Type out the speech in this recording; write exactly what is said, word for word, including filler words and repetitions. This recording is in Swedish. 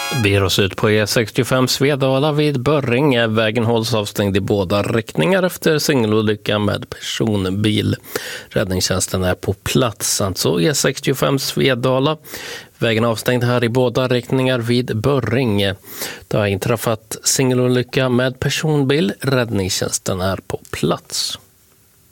Vi ger oss ut på E sextiofem Svedala vid Börringe. Vägen hålls avstängd i båda riktningar efter singelolycka med personbil. Räddningstjänsten är på plats, alltså E sextiofem Svedala. Vägen är avstängd här i båda riktningar vid Börringe. Det har inträffat singelolycka med personbil. Räddningstjänsten är på plats.